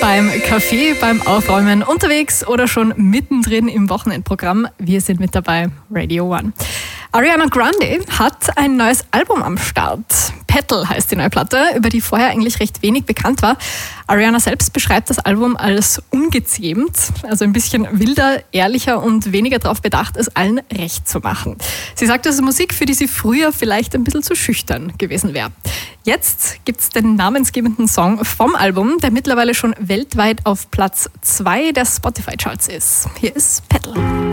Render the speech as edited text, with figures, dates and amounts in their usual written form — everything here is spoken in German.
Beim Kaffee, beim Aufräumen, unterwegs oder schon mittendrin im Wochenendprogramm. Wir sind mit dabei, Radio One. Ariana Grande hat ein neues Album am Start. Petal heißt die neue Platte, über die vorher eigentlich recht wenig bekannt war. Ariana selbst beschreibt das Album als ungezähmt, also ein bisschen wilder, ehrlicher und weniger darauf bedacht, es allen recht zu machen. Sie sagt, das ist Musik, für die sie früher vielleicht ein bisschen zu schüchtern gewesen wäre. Jetzt gibt es den namensgebenden Song vom Album, der mittlerweile schon weltweit auf Platz 2 der Spotify-Charts ist. Hier ist Petal.